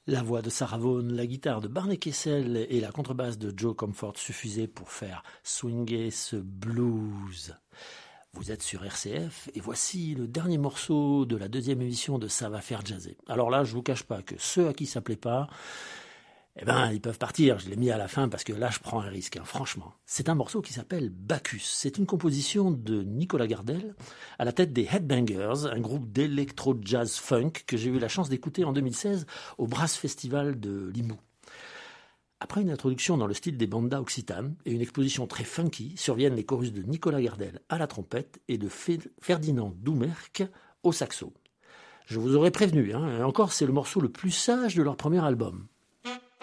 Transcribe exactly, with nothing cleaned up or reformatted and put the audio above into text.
La voix de Sarah Vaughan, la guitare de Barney Kessel et la contrebasse de Joe Comfort suffisaient pour faire swinguer ce blues. Vous êtes sur R C F et voici le dernier morceau de la deuxième émission de Ça va faire jazzer. Alors là, je vous cache pas que ceux à qui ça plaît pas, eh ben, ils peuvent partir. Je l'ai mis à la fin parce que là, je prends un risque, hein, franchement. C'est un morceau qui s'appelle Bacchus. C'est une composition de Nicolas Gardel à la tête des Headbangers, un groupe d'électro-jazz funk que j'ai eu la chance d'écouter en deux mille seize au Brass Festival de Limoux. Après une introduction dans le style des bandas occitanes et une exposition très funky, surviennent les chorus de Nicolas Gardel à la trompette et de Ferdinand Doumerc au saxo. Je vous aurais prévenu, hein, encore c'est le morceau le plus sage de leur premier album.